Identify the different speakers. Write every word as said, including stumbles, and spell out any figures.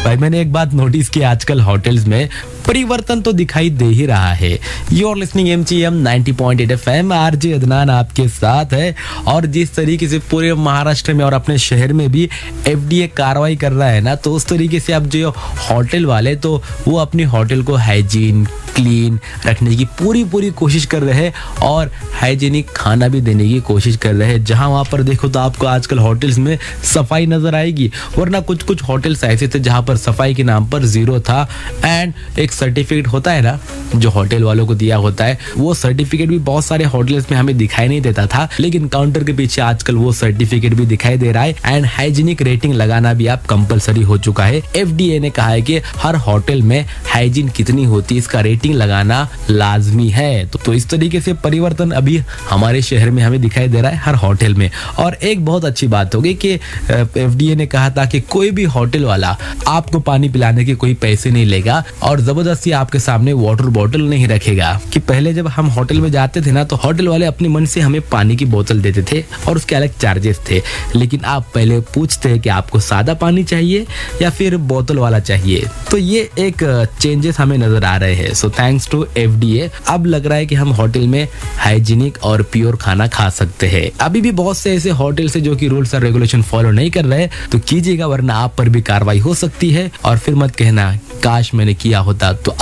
Speaker 1: भाई मैंने एक बात नोटिस की, आजकल होटल्स में परिवर्तन तो दिखाई दे ही रहा है। You are listening M G M ninety point eight F M, RJ Adnan आपके साथ है। और जिस तरीके से पूरे महाराष्ट्र में और अपने शहर में भी एफ डी ए कार्रवाई कर रहा है ना, तो उस तरीके से अब जो होटल वाले तो वो अपनी होटल को हाइजीन क्लीन रखने की पूरी पूरी कोशिश कर रहे हैं और हाइजीनिक खाना भी देने की कोशिश कर रहे हैं। जहां वहां पर देखो तो आपको आजकल होटल्स में सफाई नजर आएगी, वरना कुछ कुछ होटल्स ऐसे थे जहां पर सफाई के नाम पर जीरो था। एंड एक सर्टिफिकेट होता है ना जो होटल वालों को दिया होता है, वो सर्टिफिकेट भी बहुत सारे होटल्स में हमें दिखाई नहीं देता था, लेकिन काउंटर के पीछे आजकल वो सर्टिफिकेट भी दिखाई दे रहा है। एंड हाइजीनिक रेटिंग लगाना भी आप कंपलसरी हो चुका है। एफ डी ए ने कहा है कि हर होटल में हाइजीन कितनी होती है इसका रेटिंग लगाना लाजमी है। तो, तो इस तरीके से परिवर्तन अभी हमारे शहर में हमें दिखाई दे रहा है हर होटल में। और एक बहुत अच्छी बात होगी कि एफ डी ए ने कहा था कि कोई भी होटल वाला आपको पानी पिलाने के कोई पैसे नहीं लेगा और जबरदस्ती आपके सामने वाटर बोतल नहीं रखेगा। कि पहले जब हम होटल में जाते थे ना तो होटल वाले अपने मन से हमें पानी की बोतल देते थे और उसके अलग चार्जेस थे, लेकिन आप पहले पूछते हैं कि आपको सादा पानी चाहिए या फिर बोतल वाला चाहिए। तो ये एक चेंजेस हमें नजर आ रहे हैं। So thanks to F D A अब लग रहा है कि हम होटल में हाइजीनिक और प्योर खाना खा सकते हैं। अभी भी बहुत से ऐसे होटल से जो कि रूल्स और रेगुलेशन फॉलो नहीं कर रहे, तो कीजिएगा, वरना आप पर भी कार्रवाई हो सकती है। और फिर मत कहना काश मैंने किया होता। तो